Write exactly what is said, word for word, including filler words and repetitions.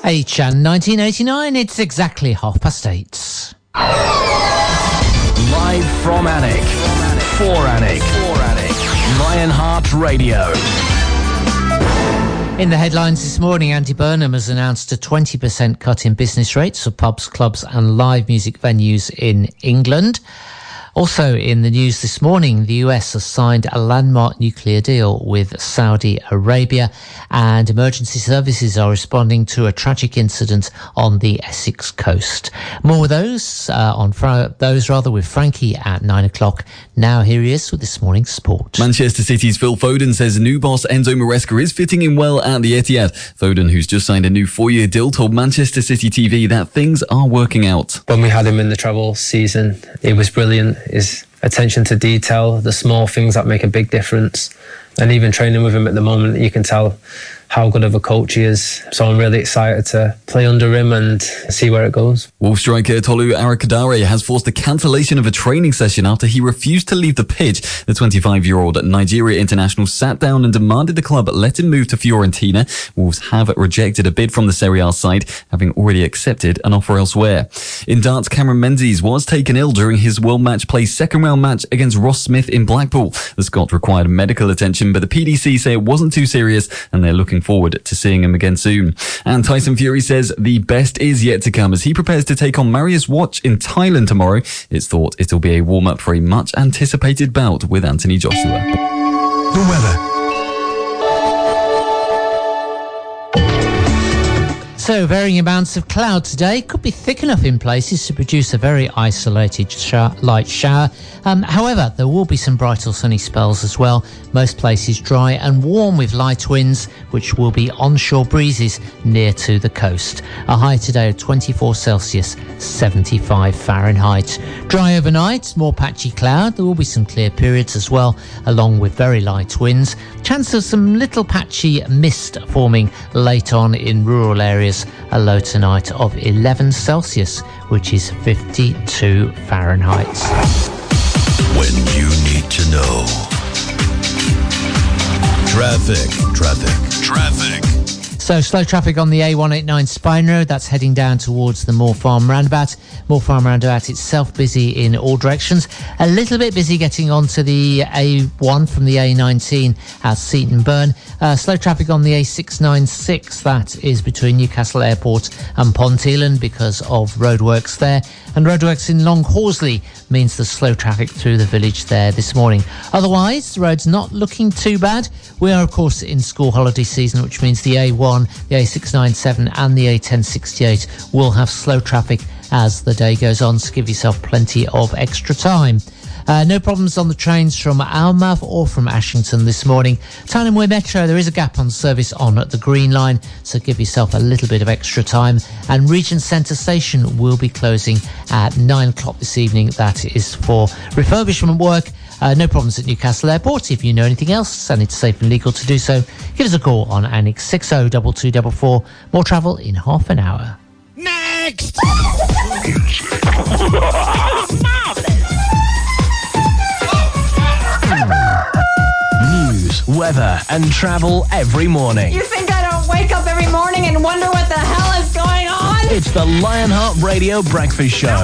H and nineteen eighty-nine, it's exactly half past eight. Live from Alnwick, for Alnwick, for Alnwick, Lionheart Radio. In the headlines this morning, Andy Burnham has announced a twenty percent cut in business rates for pubs, clubs and live music venues in England. Also in the news this morning, the U S has signed a landmark nuclear deal with Saudi Arabia, and emergency services are responding to a tragic incident on the Essex coast. More of those, uh, on fr- those rather with Frankie at nine o'clock. Now here he is with this morning's sport. Manchester City's Phil Foden says new boss Enzo Maresca is fitting in well at the Etihad. Foden, who's just signed a new four-year deal, told Manchester City T V that things are working out. When we had him in the treble season, it was brilliant. His attention to detail, the small things that make a big difference. And even training with him at the moment, you can tell how good of a coach he is. So I'm really excited to play under him and see where it goes. Wolves striker Tolu Arakadare has forced the cancellation of a training session after he refused to leave the pitch. The twenty-five-year-old Nigeria international sat down and demanded the club let him move to Fiorentina. Wolves have rejected a bid from the Serie A side, having already accepted an offer elsewhere. In darts, Cameron Menzies was taken ill during his World Match Play second-round match against Ross Smith in Blackpool. The Scot required medical attention, but the P D C say it wasn't too serious and they're looking forward to seeing him again soon. And Tyson Fury says the best is yet to come as he prepares to take on Marius Watch in Thailand tomorrow. It's thought it'll be a warm-up for a much-anticipated bout with Anthony Joshua. The weather. So, varying amounts of cloud today. Could be thick enough in places to produce a very isolated shower, light shower. Um, however, there will be some bright or sunny spells as well. Most places dry and warm with light winds, which will be onshore breezes near to the coast. A high today of twenty-four Celsius, seventy-five Fahrenheit. Dry overnight, more patchy cloud. There will be some clear periods as well, along with very light winds. Chance of some little patchy mist forming late on in rural areas. A low tonight of eleven Celsius, which is fifty-two Fahrenheit. When you need to know. Traffic, traffic, traffic. So, slow traffic on the A one eighty-nine Spine Road. That's heading down towards the Moor Farm roundabout. Moor Farm roundabout itself busy in all directions. A little bit busy getting onto the A one from the A nineteen at Seaton Burn. Uh, slow traffic on the A six ninety-six. That is between Newcastle Airport and Ponteland because of roadworks there. And roadworks in Long Horsley means there's slow traffic through the village there this morning. Otherwise, the road's not looking too bad. We are, of course, in school holiday season, which means the A one, the A six ninety-seven and the A ten sixty-eight will have slow traffic as the day goes on, so give yourself plenty of extra time. Uh, no problems on the trains from Almath or from Ashington this morning. Tyne and Wear Metro, there is a gap on service on the Green Line, so give yourself a little bit of extra time. And Regent Centre Station will be closing at nine o'clock this evening. That is for refurbishment work. Uh, no problems at Newcastle Airport. If you know anything else and it's safe and legal to do so, give us a call on Annex six oh two two four four. More travel in half an hour. Next! News, weather and travel every morning. You think I don't wake up every morning and wonder what the hell is going on? It's the Lionheart Radio Breakfast Show.